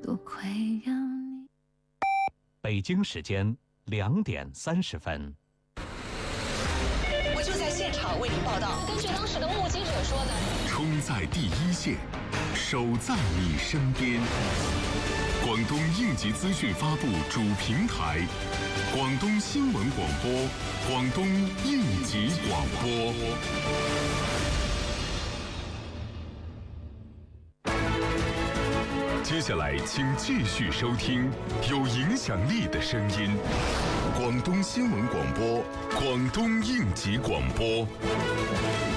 多亏有你。 北京时间2点30分。 我就在现场为您报道。 根据当时的目击者说呢， 冲在第一线，守在你身边。广东应急资讯发布主平台，广东新闻广播，广东应急广播。接下来，请继续收听有影响力的声音——广东新闻广播，广东应急广播。